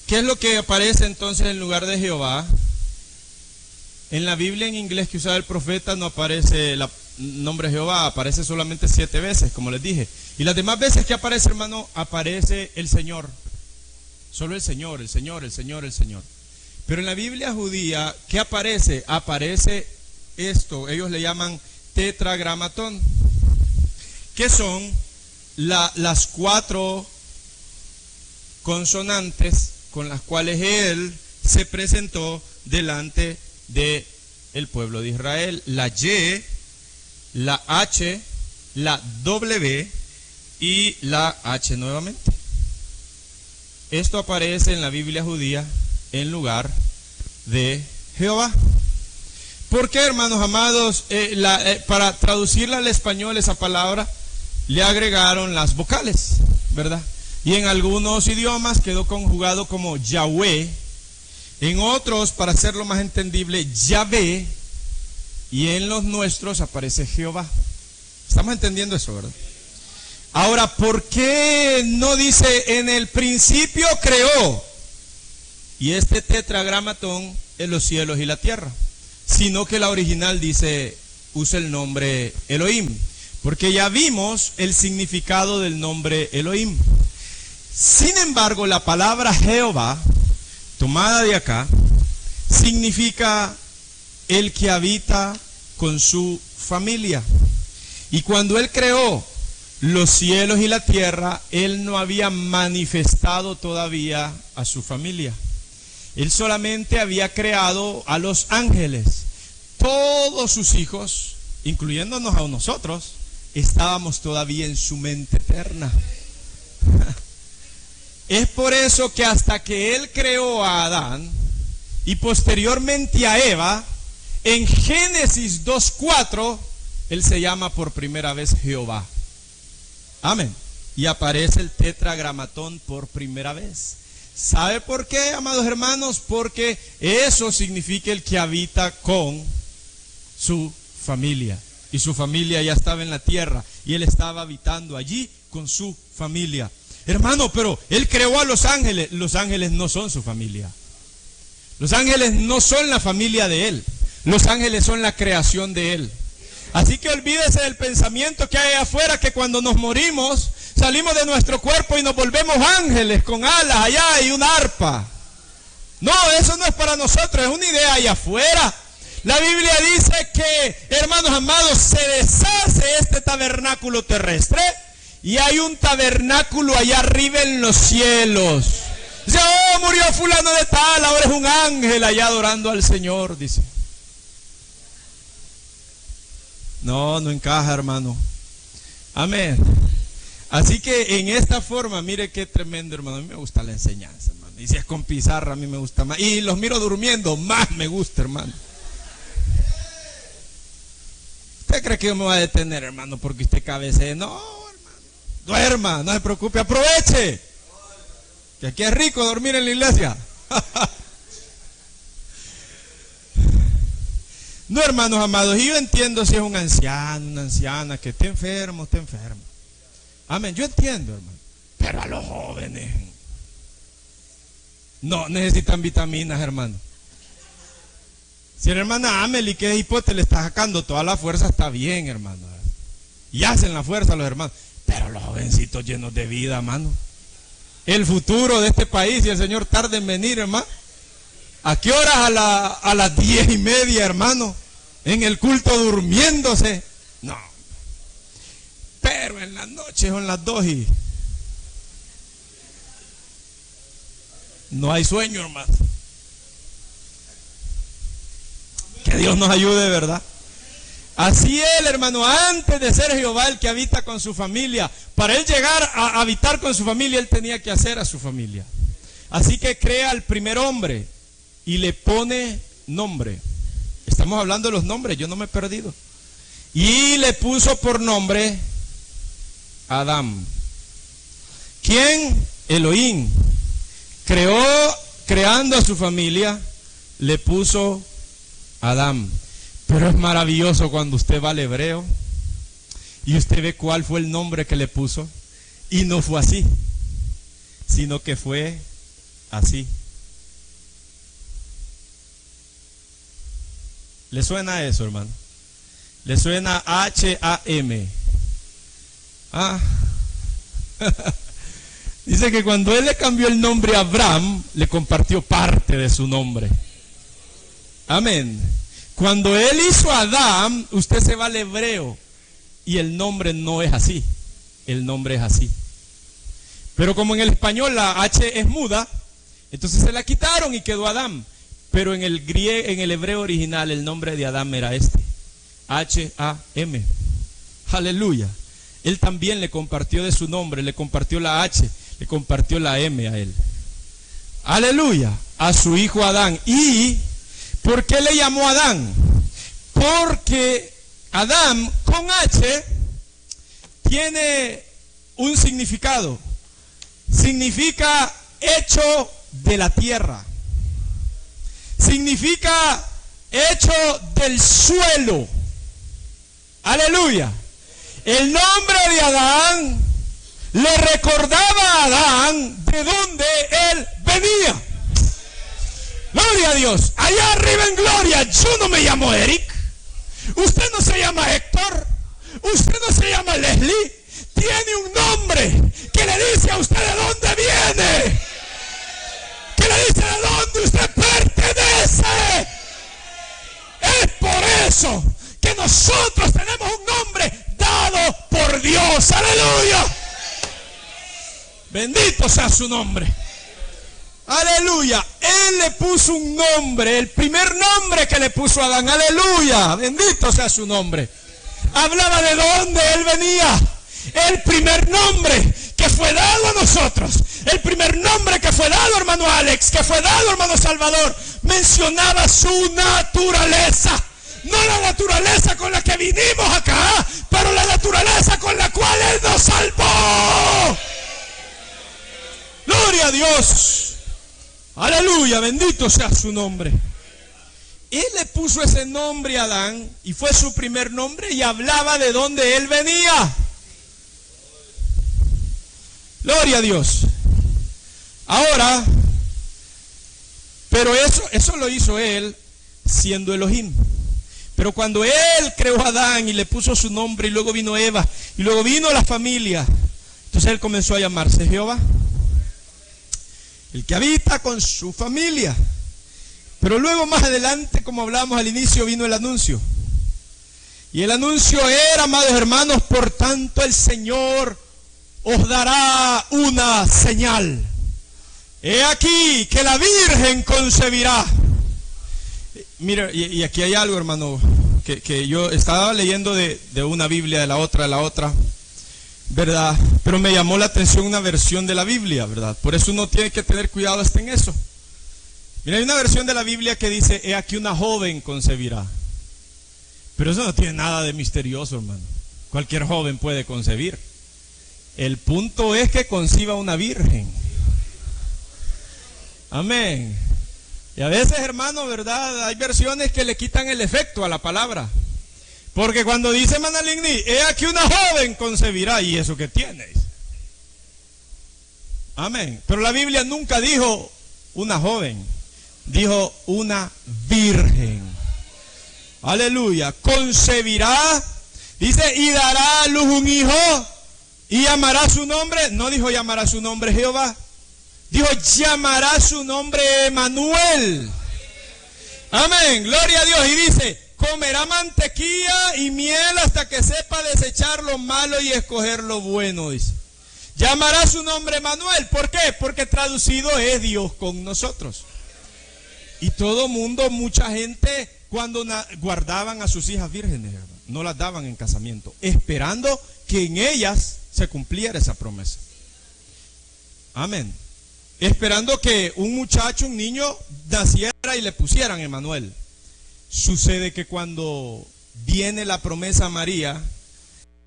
¿Qué es lo que aparece entonces en lugar de Jehová? En la Biblia en inglés que usaba el profeta no aparece el nombre Jehová, aparece solamente 7 veces, como les dije. Y las demás veces que aparece, hermano, aparece el Señor. Solo el Señor, el Señor, el Señor, el Señor. Pero en la Biblia judía, ¿qué aparece? Aparece esto, ellos le llaman tetragramatón, que son las 4 consonantes con las cuales él se presentó delante de el pueblo de Israel: la Y, la H, la W y la H nuevamente. Esto aparece en la Biblia judía en lugar de Jehová. ¿Por qué, hermanos amados? Para traducirla al español esa palabra le agregaron las vocales, ¿verdad? Y en algunos idiomas quedó conjugado como Yahweh, en otros, para hacerlo más entendible, Yahvé, y en los nuestros aparece Jehová. ¿Estamos entendiendo eso, verdad? Ahora, ¿por qué no dice en el principio creó? Y este tetragramatón en los cielos y la tierra, sino que la original dice, usa el nombre Elohim, porque ya vimos el significado del nombre Elohim. Sin embargo, la palabra Jehová, tomada de acá, significa el que habita con su familia. Y cuando él creó los cielos y la tierra, él no había manifestado todavía a su familia. Él solamente había creado a los ángeles. Todos sus hijos, incluyéndonos a nosotros, estábamos todavía en su mente eterna. Es por eso que hasta que él creó a Adán y posteriormente a Eva, en Génesis 2:4, él se llama por primera vez Jehová. Amén. Y aparece el tetragramatón por primera vez. ¿Sabe por qué, amados hermanos? Porque eso significa el que habita con su familia. Y su familia ya estaba en la tierra y él estaba habitando allí con su familia. Hermano, pero él creó a los ángeles. Los ángeles no son su familia. Los ángeles no son la familia de él. Los ángeles son la creación de él. Así que olvídese del pensamiento que hay afuera, que cuando nos morimos salimos de nuestro cuerpo y nos volvemos ángeles con alas allá y una arpa. No, eso no es para nosotros, es una idea allá afuera. La Biblia dice que, hermanos amados, se deshace este tabernáculo terrestre y hay un tabernáculo allá arriba en los cielos. Dice, oh, murió fulano de tal, ahora es un ángel allá adorando al Señor, dice. No, no encaja, hermano. Amén. Así que en esta forma, mire qué tremendo, hermano. A mí me gusta la enseñanza, hermano. Y si es con pizarra, a mí me gusta más. Y los miro durmiendo, más me gusta, hermano. ¿Usted cree que yo me voy a detener, hermano, porque usted cabecee? No, hermano. Duerma, no se preocupe, aproveche. Que aquí es rico dormir en la iglesia. No, hermanos amados, y yo entiendo si es un anciano, una anciana que esté enfermo, esté enfermo. Amén, yo entiendo, hermano. Pero a los jóvenes no necesitan vitaminas, hermano. Si la hermana Amelie, que es hipote, le está sacando toda la fuerza, está bien, hermano. Y hacen la fuerza los hermanos. Pero los jovencitos llenos de vida, hermano. El futuro de este país, y el Señor tarde en venir, hermano. ¿A qué horas? A las 10:30, hermano. En el culto durmiéndose. No. Pero en la noche son las 2 y no hay sueño, hermano. Que Dios nos ayude, ¿verdad? Así él, hermano, antes de ser Jehová el que habita con su familia, para él llegar a habitar con su familia, él tenía que hacer a su familia. Así que crea al primer hombre y le pone nombre. Estamos hablando de los nombres, yo no me he perdido. Y le puso por nombre Adán. ¿Quién? Elohim. Creando a su familia, le puso Adán. Pero es maravilloso cuando usted va al hebreo y usted ve cuál fue el nombre que le puso. Y no fue así, sino que fue así. ¿Le suena eso, hermano? ¿Le suena H-A-M? Ah. Dice que cuando él le cambió el nombre a Abraham, le compartió parte de su nombre. Amén. Cuando él hizo a Adán, usted se va al hebreo y el nombre no es así. El nombre es así. Pero como en el español la H es muda, entonces se la quitaron y quedó Adán. Pero en el hebreo original el nombre de Adán era este. H-A-M. Aleluya. Él también le compartió de su nombre, le compartió la H, le compartió la M a él. Aleluya. A su hijo Adán. ¿Y por qué le llamó Adán? Porque Adán con H tiene un significado. Significa hecho de la tierra. Significa hecho del suelo. Aleluya. El nombre de Adán le recordaba a Adán de dónde él venía. Gloria a Dios. Allá arriba en gloria, yo no me llamo Eric. Usted no se llama Héctor. Usted no se llama Leslie. Tiene un nombre que le dice a usted de dónde viene. Que le dice de dónde usted pertenece. Es por eso que nosotros tenemos un nombre dado por Dios. Aleluya. Bendito sea su nombre. Aleluya. Él le puso un nombre, el primer nombre que le puso a Adán. Aleluya. Bendito sea su nombre. Hablaba de dónde él venía. El primer nombre que fue dado a nosotros, el primer nombre que fue dado, hermano Alex, que fue dado, hermano Salvador, mencionaba su naturaleza. No la naturaleza con la que vinimos acá, pero la naturaleza con la cual Él nos salvó. Gloria a Dios. Aleluya, bendito sea su nombre. Él le puso ese nombre a Adán y fue su primer nombre y hablaba de dónde él venía. Gloria a Dios. Ahora, pero eso lo hizo él siendo Elohim. Pero cuando él creó a Adán y le puso su nombre y luego vino Eva y luego vino la familia, entonces él comenzó a llamarse Jehová, el que habita con su familia. Pero luego más adelante, como hablábamos al inicio, vino el anuncio. Y el anuncio era, amados hermanos, por tanto el Señor os dará una señal. He aquí que la Virgen concebirá. Mira, y aquí hay algo, hermano, que yo estaba leyendo de una Biblia, de la otra, ¿verdad? Pero me llamó la atención una versión de la Biblia, ¿verdad? Por eso uno tiene que tener cuidado hasta en eso. Mira, hay una versión de la Biblia que dice, he aquí una joven concebirá. Pero eso no tiene nada de misterioso, hermano. Cualquier joven puede concebir. El punto es que conciba una virgen. Amén. Y a veces, hermano, ¿verdad? Hay versiones que le quitan el efecto a la palabra. Porque cuando dice Manaligni, he aquí una joven concebirá, ¿y eso qué tienes? Amén. Pero la Biblia nunca dijo una joven, dijo una virgen. Aleluya. Concebirá, dice, y dará a luz un hijo, y llamará su nombre, no dijo llamará su nombre Jehová, dijo llamará su nombre Emanuel. Amén, gloria a Dios. Y dice, comerá mantequilla y miel hasta que sepa desechar lo malo y escoger lo bueno, dice. Llamará su nombre Emanuel. ¿Por qué? Porque traducido es Dios con nosotros. Y todo mundo, mucha gente, cuando guardaban a sus hijas vírgenes, no las daban en casamiento, esperando que en ellas se cumpliera esa promesa. Amén. Esperando que un muchacho, un niño, naciera y le pusieran Emanuel. Sucede que cuando viene la promesa a María,